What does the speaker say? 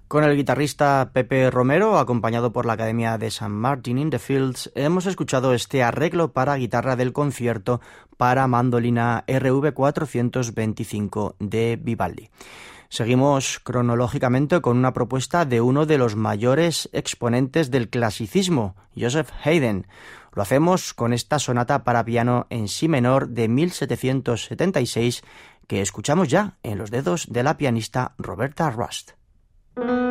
Con el guitarrista Pepe Romero, acompañado por la Academia de St. Martin in the Fields, hemos escuchado este arreglo para guitarra del concierto para mandolina RV 425 de Vivaldi. Seguimos cronológicamente con una propuesta de uno de los mayores exponentes del clasicismo, Joseph Haydn. Lo hacemos con esta sonata para piano en si menor de 1776 que escuchamos ya en los dedos de la pianista Roberta Rust.